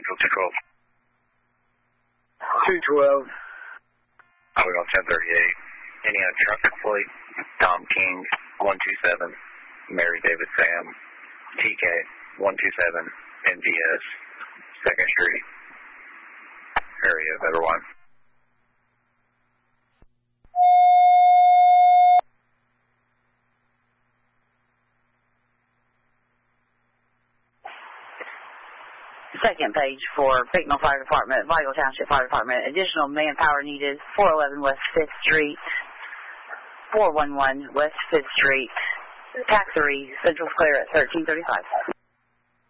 Springfield 212. 212. We're on 1038. Indiana Traffic Fleet, Tom King, 127, Mary David Sam, TK, 127, NDS, 2nd Street, area of everyone. Second page for Bicknell Fire Department, Vigo Township Fire Department. Additional manpower needed, 411 West 5th Street, 411 West 5th Street, TAC 3, Central Square at 1335.